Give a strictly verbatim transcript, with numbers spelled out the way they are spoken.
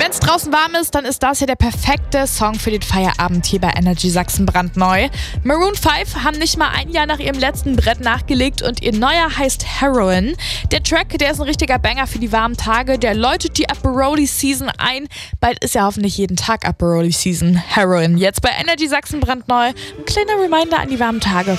Wenn es draußen warm ist, dann ist das hier der perfekte Song für den Feierabend hier bei Energy Sachsen brandneu. Maroon fünf haben nicht mal ein Jahr nach ihrem letzten Brett nachgelegt und ihr neuer heißt Heroin. Der Track, der ist ein richtiger Banger für die warmen Tage, der läutet die Aperoli-Season ein. Bald ist ja hoffentlich jeden Tag Aperoli-Season. Heroin, jetzt bei Energy Sachsen brandneu. Ein kleiner Reminder an die warmen Tage.